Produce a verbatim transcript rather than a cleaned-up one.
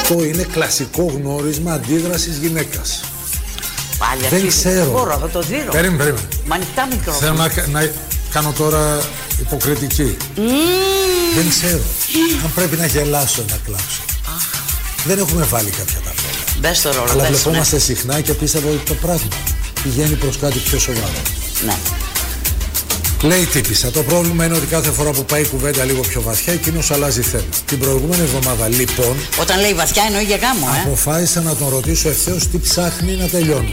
Αυτό είναι κλασικό γνώρισμα αντίδρασης γυναίκας. Πάλι Δεν ξέρω. Μπορώ, θα το δίνω. Περίμενε, περίμενε. Μ' ανοιχτά μικρόφωνα. Θέλω να, να κάνω τώρα υποκριτική. Mm. Δεν ξέρω. Mm. Αν πρέπει να γελάσω, να κλάψω. Ah. Δεν έχουμε βάλει κάποια ταυτότητα. Μπες στο ρόλο. Αλλά μπες, βλεπόμαστε ναι. συχνά και πίστευα ότι το πράγμα πηγαίνει προς κάτι πιο σοβαρό. Ναι. Λέει η τύπισσα, το πρόβλημα είναι ότι κάθε φορά που πάει η κουβέντα λίγο πιο βαθιά, εκείνος αλλάζει θέμα. Την προηγούμενη εβδομάδα, λοιπόν. Όταν λέει βαθιά εννοεί για γάμο, ε. Αποφάσισα να τον ρωτήσω ευθέως τι ψάχνει να τελειώνει.